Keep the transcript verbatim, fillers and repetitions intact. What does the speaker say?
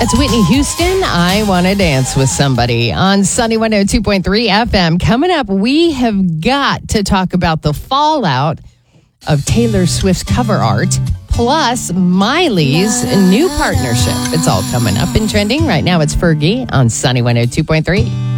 It's Whitney Houston. I Want to Dance with Somebody on Sunny one oh two point three F M. Coming up, we have got to talk about the fallout of Taylor Swift's cover art, plus Miley's new partnership. It's all coming up and trending. Right now, it's Fergie on Sunny one oh two point three.